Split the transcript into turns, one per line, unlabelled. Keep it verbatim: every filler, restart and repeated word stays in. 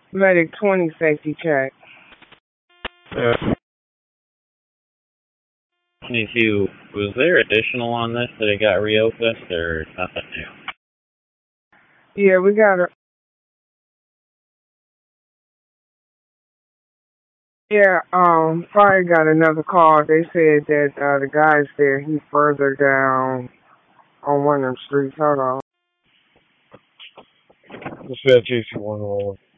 Medic twenty safety check.
Uh, twenty-two, was there additional on this that it got reopened or nothing new?
Yeah, we got a. Yeah, um, fire got another call. They said that uh, the guy's there. He's further down on one of them streets. Hold on.
This is G C one one.